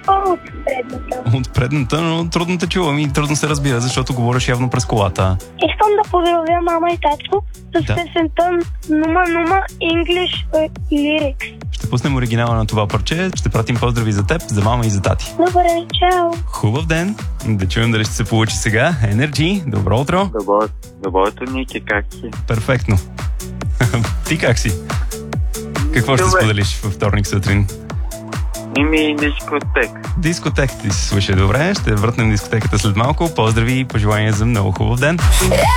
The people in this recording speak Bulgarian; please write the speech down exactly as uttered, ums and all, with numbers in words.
От предната. От предната, но трудно те чувам и трудно се разбира, защото говориш явно през колата. Искам да поздравя мама и татко с Да. песента Нума Нума English Lyrics. Ще пуснем оригинала на това парче, ще пратим поздрави за теб, за мама и за тати. Добре, чао! Хубав ден! Да чуем дали ще се получи сега. Енерджи, добро утро! Добро, добро утро, Ники, как си? Перфектно. Ти как си? Какво ще Добре. споделиш във вторник сутрин? Ими дискотека. Дискотека ти се слуша добре. Ще върнем дискотеката след малко. Поздрави и пожелания за много хубав ден.